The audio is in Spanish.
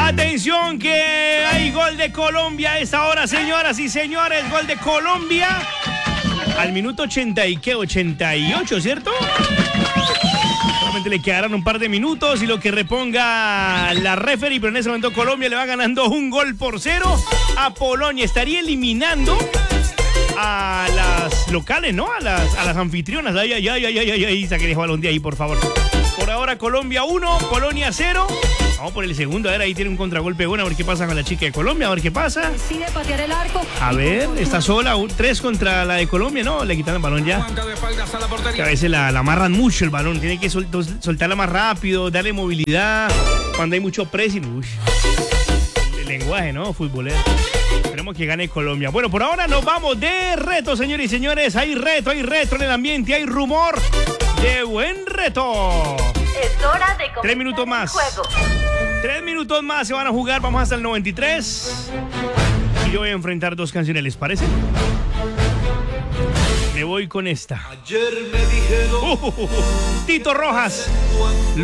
Atención que hay gol de Colombia a esta hora, señoras y señores. Gol de Colombia al minuto 88, ¿cierto? Solamente le quedarán un par de minutos y lo que reponga la referee, pero en ese momento Colombia le va ganando 1-0 a Polonia. Estaría eliminando a las locales, ¿no? A las anfitrionas. Ay, saquen ese balón de ahí, por favor. Por ahora Colombia 1, Polonia 0. Vamos por el segundo, a ver, ahí tiene un contragolpe bueno, a ver qué pasa con la chica de Colombia, a ver qué pasa. Decide patear el arco. A ver, está sola, 3 contra la de Colombia, no, le quitan el balón ya. Que a veces la amarran mucho el balón, tiene que soltarla más rápido, darle movilidad, cuando hay mucho pressing. Uy, el lenguaje, ¿no? Futbolero. Esperemos que gane Colombia. Bueno, por ahora nos vamos de reto, señores y señores. Hay reto en el ambiente, hay rumor de buen reto. Es hora de 3 minutos más. 3 minutos más se van a jugar. Vamos hasta el 93. Y yo voy a enfrentar 2 canciones, ¿les parece? Me voy con esta. Ayer me dijeron Tito Rojas.